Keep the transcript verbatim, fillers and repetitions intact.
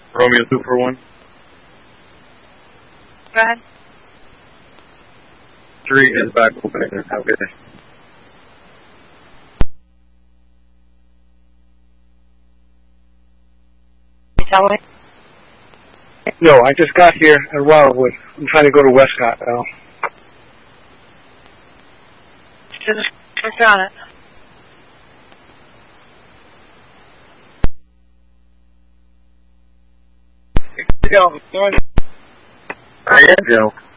Romeo two four one. Go ahead. Three is back open. Have a good day. You tell me? No, I just got here at Wildwood. I'm trying to go to Westcott now. Just click on it. Yo, I am Joe.